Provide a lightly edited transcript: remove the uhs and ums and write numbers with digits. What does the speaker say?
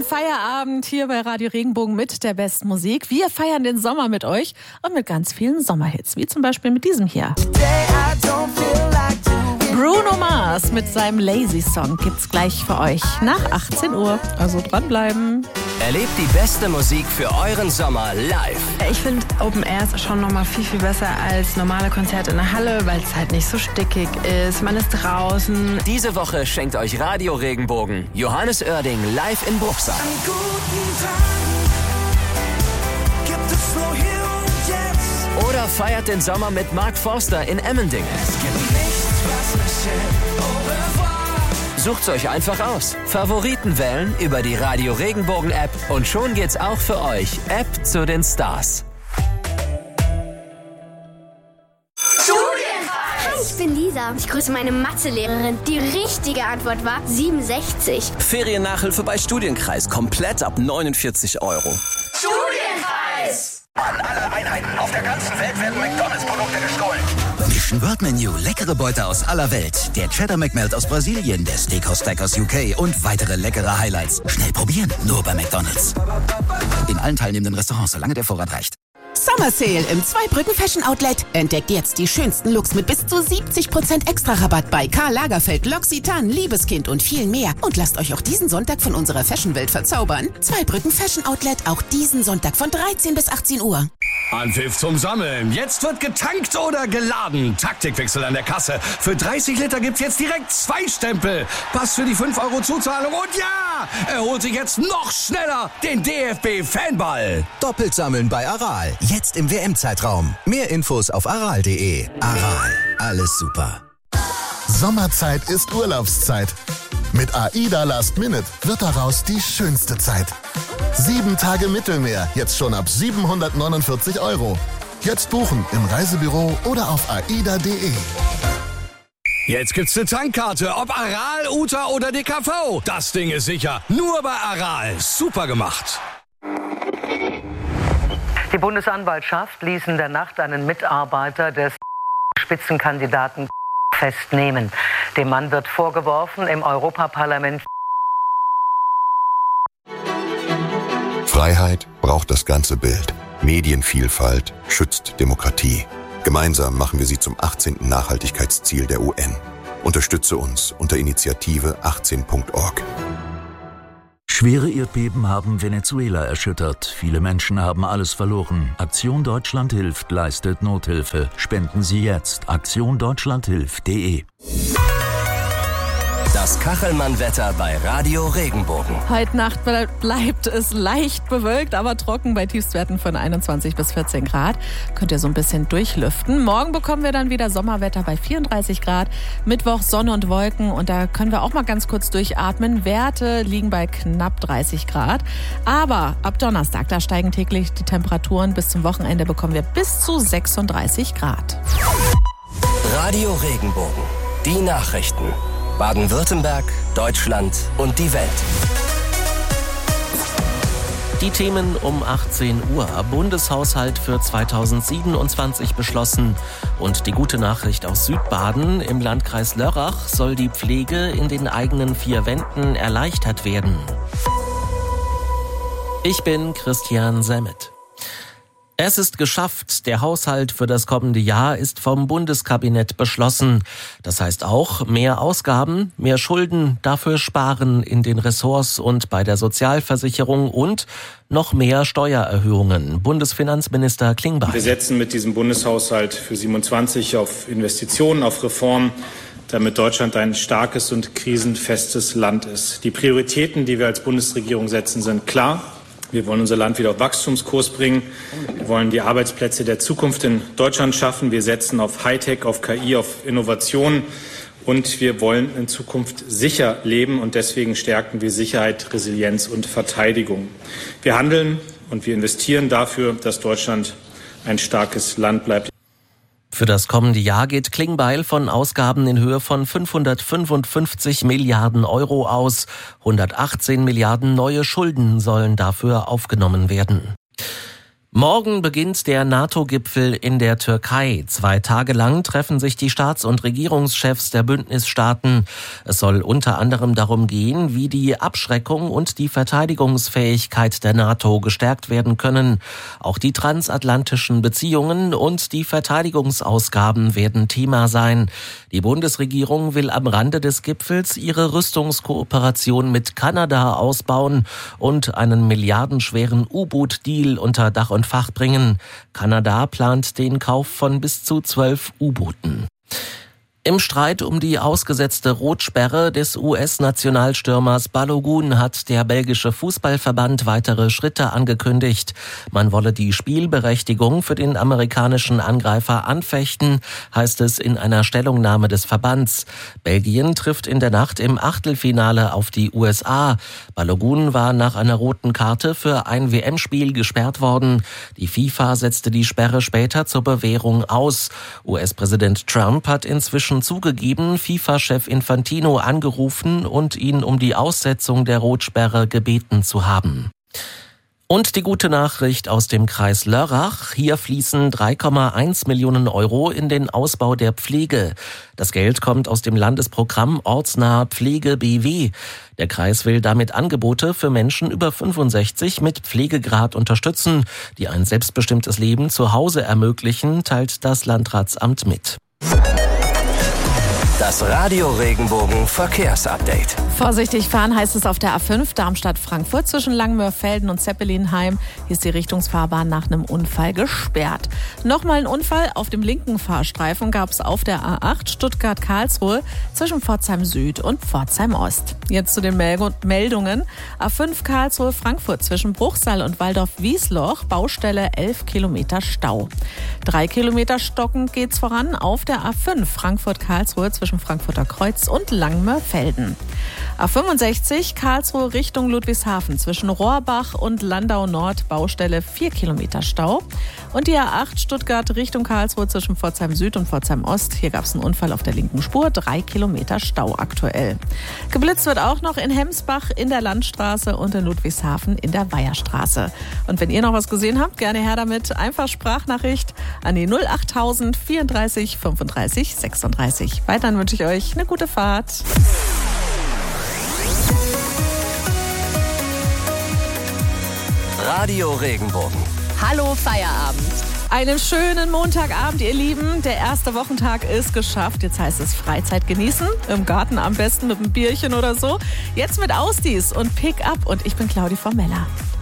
ein Feierabend hier bei Radio Regenbogen mit der besten Musik. Wir feiern den Sommer mit euch und mit ganz vielen Sommerhits, wie zum Beispiel mit diesem hier. Bruno Mars mit seinem Lazy Song gibt's gleich für euch nach 18 Uhr. Also dranbleiben. Erlebt die beste Musik für euren Sommer live. Ich finde Open Air ist schon nochmal viel, viel besser als normale Konzerte in der Halle, weil es halt nicht so stickig ist. Man ist draußen. Diese Woche schenkt euch Radio Regenbogen Johannes Oerding live in Bruchsal. Oder feiert den Sommer mit Mark Forster in Emmendingen. Sucht's euch einfach aus. Favoriten wählen über die Radio Regenbogen App und schon geht's auch für euch. App zu den Stars. Ich bin Lisa. Ich grüße meine Mathelehrerin. Die richtige Antwort war 67. Feriennachhilfe bei Studienkreis. Komplett ab 49 €. Studienkreis! An alle Einheiten auf der ganzen Welt werden McDonalds-Produkte gestohlen. Mission World Menu, leckere Beute aus aller Welt. Der Cheddar McMelt aus Brasilien, der Steakhouse Stack aus UK und weitere leckere Highlights. Schnell probieren, nur bei McDonalds. In allen teilnehmenden Restaurants, solange der Vorrat reicht. Summer Sale im Zweibrücken Fashion Outlet. Entdeckt jetzt die schönsten Looks mit bis zu 70% Extra-Rabatt bei Karl Lagerfeld, L'Occitane, Liebeskind und viel mehr. Und lasst euch auch diesen Sonntag von unserer Fashion-Welt verzaubern. Zweibrücken Fashion Outlet, auch diesen Sonntag von 13 bis 18 Uhr. Anpfiff zum Sammeln. Jetzt wird getankt oder geladen. Taktikwechsel an der Kasse. Für 30 Liter gibt's jetzt direkt 2 Stempel. Pass für die 5 € Zuzahlung. Und ja, er holt sich jetzt noch schneller den DFB-Fanball. Doppelt sammeln bei Aral. Jetzt im WM-Zeitraum. Mehr Infos auf aral.de. Aral. Alles super. Sommerzeit ist Urlaubszeit. Mit AIDA Last Minute wird daraus die schönste Zeit. 7 Tage Mittelmeer, jetzt schon ab 749 €. Jetzt buchen im Reisebüro oder auf aida.de. Jetzt gibt's eine Tankkarte, ob Aral, Uta oder DKV. Das Ding ist sicher. Nur bei Aral. Super gemacht. Die Bundesanwaltschaft ließ in der Nacht einen Mitarbeiter des Spitzenkandidaten festnehmen. Dem Mann wird vorgeworfen, im Europaparlament. Freiheit braucht das ganze Bild. Medienvielfalt schützt Demokratie. Gemeinsam machen wir sie zum 18. Nachhaltigkeitsziel der UN. Unterstütze uns unter Initiative 18.org. Schwere Erdbeben haben Venezuela erschüttert. Viele Menschen haben alles verloren. Aktion Deutschland hilft, leistet Nothilfe. Spenden Sie jetzt. aktiondeutschlandhilft.de. Das Kachelmann-Wetter bei Radio Regenbogen. Heute Nacht bleibt es leicht bewölkt, aber trocken bei Tiefstwerten von 21 bis 14 Grad. Könnt ihr so ein bisschen durchlüften. Morgen bekommen wir dann wieder Sommerwetter bei 34 Grad. Mittwoch Sonne und Wolken und da können wir auch mal ganz kurz durchatmen. Werte liegen bei knapp 30 Grad. Aber ab Donnerstag, da steigen täglich die Temperaturen. Bis zum Wochenende bekommen wir bis zu 36 Grad. Radio Regenbogen. Die Nachrichten. Baden-Württemberg, Deutschland und die Welt. Die Themen um 18 Uhr. Bundeshaushalt für 2027 beschlossen. Und die gute Nachricht aus Südbaden. Im Landkreis Lörrach soll die Pflege in den eigenen 4 Wänden erleichtert werden. Ich bin Christian Semmet. Es ist geschafft. Der Haushalt für das kommende Jahr ist vom Bundeskabinett beschlossen. Das heißt auch mehr Ausgaben, mehr Schulden, dafür sparen in den Ressorts und bei der Sozialversicherung und noch mehr Steuererhöhungen. Bundesfinanzminister Klingbeil. Wir setzen mit diesem Bundeshaushalt für 27 auf Investitionen, auf Reformen, damit Deutschland ein starkes und krisenfestes Land ist. Die Prioritäten, die wir als Bundesregierung setzen, sind klar. Wir wollen unser Land wieder auf Wachstumskurs bringen. Wir wollen die Arbeitsplätze der Zukunft in Deutschland schaffen. Wir setzen auf Hightech, auf KI, auf Innovation. Und wir wollen in Zukunft sicher leben. Und deswegen stärken wir Sicherheit, Resilienz und Verteidigung. Wir handeln und wir investieren dafür, dass Deutschland ein starkes Land bleibt. Für das kommende Jahr geht Klingbeil von Ausgaben in Höhe von 555 Milliarden € aus. 118 Milliarden neue Schulden sollen dafür aufgenommen werden. Morgen beginnt der NATO-Gipfel in der Türkei. 2 Tage lang treffen sich die Staats- und Regierungschefs der Bündnisstaaten. Es soll unter anderem darum gehen, wie die Abschreckung und die Verteidigungsfähigkeit der NATO gestärkt werden können. Auch die transatlantischen Beziehungen und die Verteidigungsausgaben werden Thema sein. Die Bundesregierung will am Rande des Gipfels ihre Rüstungskooperation mit Kanada ausbauen und einen milliardenschweren U-Boot-Deal unter Dach und Fach bringen. Kanada plant den Kauf von bis zu 12 U-Booten. Im Streit um die ausgesetzte Rotsperre des US-Nationalstürmers Balogun hat der belgische Fußballverband weitere Schritte angekündigt. Man wolle die Spielberechtigung für den amerikanischen Angreifer anfechten, heißt es in einer Stellungnahme des Verbands. Belgien trifft in der Nacht im Achtelfinale auf die USA. Balogun war nach einer roten Karte für ein WM-Spiel gesperrt worden. Die FIFA setzte die Sperre später zur Bewährung aus. US-Präsident Trump hat inzwischen zugegeben, FIFA-Chef Infantino angerufen und ihn um die Aussetzung der Rotsperre gebeten zu haben. Und die gute Nachricht aus dem Kreis Lörrach. Hier fließen 3,1 Millionen Euro in den Ausbau der Pflege. Das Geld kommt aus dem Landesprogramm Ortsnahe Pflege BW. Der Kreis will damit Angebote für Menschen über 65 mit Pflegegrad unterstützen, die ein selbstbestimmtes Leben zu Hause ermöglichen, teilt das Landratsamt mit. Das Radio Regenbogen Verkehrsupdate. Vorsichtig fahren heißt es auf der A5 Darmstadt-Frankfurt zwischen Langmörfelden und Zeppelinheim. Hier ist die Richtungsfahrbahn nach einem Unfall gesperrt. Nochmal ein Unfall auf dem linken Fahrstreifen gab es auf der A8 Stuttgart-Karlsruhe zwischen Pforzheim Süd und Pforzheim Ost. Jetzt zu den Meldungen. A5 Karlsruhe-Frankfurt zwischen Bruchsal und Waldorf-Wiesloch, Baustelle 11 Kilometer Stau. 3 Kilometer stockend geht's voran auf der A5 Frankfurt-Karlsruhe zwischen Frankfurter Kreuz und Langmörfelden. A65 Karlsruhe Richtung Ludwigshafen zwischen Rohrbach und Landau Nord, Baustelle 4 Kilometer Stau. Und die A8 Stuttgart Richtung Karlsruhe zwischen Pforzheim Süd und Pforzheim Ost. Hier gab es einen Unfall auf der linken Spur, 3 Kilometer Stau aktuell. Geblitzt wird auch noch in Hemsbach in der Landstraße und in Ludwigshafen in der Weiherstraße. Und wenn ihr noch was gesehen habt, gerne her damit. Einfach Sprachnachricht an die 08000 34 35 36. Weiterhin wünsche ich euch eine gute Fahrt. Radio Regenbogen. Hallo Feierabend. Einen schönen Montagabend, ihr Lieben. Der erste Wochentag ist geschafft. Jetzt heißt es Freizeit genießen. Im Garten am besten mit einem Bierchen oder so. Jetzt mit Ausdies und Pick-up. Und ich bin Claudi Formella.